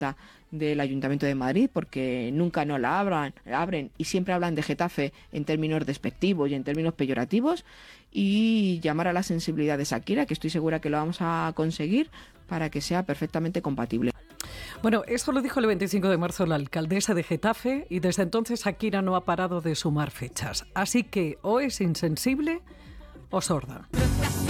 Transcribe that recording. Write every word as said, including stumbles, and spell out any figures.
del Ayuntamiento de Madrid, porque nunca nos la abran, abren y siempre hablan de Getafe en términos despectivos y en términos peyorativos, y llamar a la sensibilidad de Shakira, que estoy segura que lo vamos a conseguir para que sea perfectamente compatible. Bueno, esto lo dijo el veinticinco de marzo la alcaldesa de Getafe y desde entonces Shakira no ha parado de sumar fechas. Así que o es insensible o sorda.